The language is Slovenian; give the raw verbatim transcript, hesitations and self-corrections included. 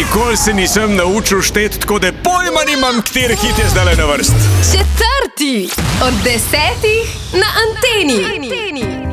Nikoli se nisem naučil šteti, tako da pojma nimam, kateri hit je zdaj na vrst. Četrti od desetih na Anteni.